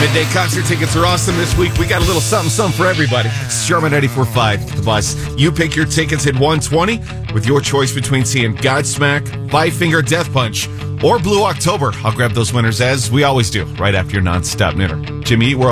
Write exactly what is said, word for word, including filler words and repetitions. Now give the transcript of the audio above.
Midday concert tickets are awesome this week. We got a little something, something for everybody. It's Charmin ninety-four point five, The Buzz. You pick your tickets at one twenty with your choice between seeing Godsmack, Five Finger Death Punch, or Blue October. I'll grab those winners as we always do right after your nonstop knitter. Jimmy Eat World.